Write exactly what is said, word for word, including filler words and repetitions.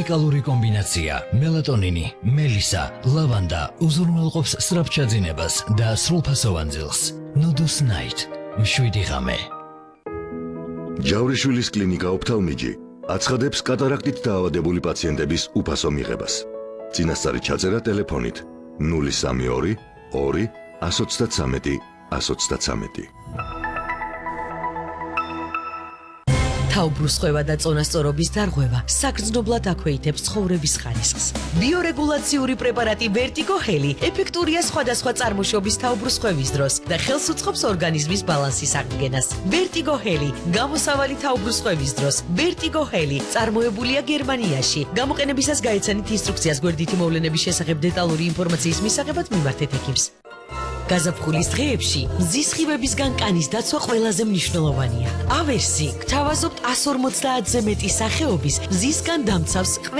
უნიკალური კომბინაცია მელატონინი, მელისა, ლავანდა უზრუნველყოფს სწრაფჩაძინებას და სრულფასოვან ძილს. Nodus Night. შვიდი ღამე. ჯავრიშვილის კლინიკა ოფთალმიჯი აცხადებს კატარაქტით დაავადებული პაციენტების უფასო მიღებას. წინასწარი ჩაწერა ტელეფონით ნული სამი ორი ორი ათს ოცდათრამეტი ათს ოცდათრამეტი. თავბრუსხვევა და წონასწორობის დარღვევა საგრძნობლად აქვეითებს ცხოვრების ხარისხს. ბიორეგულაციური პრეპარატი Vertigo Heli ეფექტურია სხვადასხვა წარმოშობის თავბრუსხვევის დროს და ხელს უწყობს ორგანიზმის ბალანსის აღდგენას. Vertigo Heli გამოსავალი თავბრუსხვევის დროს. Vertigo Heli წარმოებულია გერმანიაში. გამოყენებისას გაეცანით ინსტრუქციას გვერდითი მოვლენების შესახებ დეტალური ინფორმაციის მისაღებად მიმართეთ ექიმს. გაზაფხულის დღეებში მზის სხივებისგან კანის დაცვა ყველაზე მნიშვნელოვანია. ავერსი გთავაზობთ ას ორმოცდაათზე მეტი სახეობის მზისგან დამცავს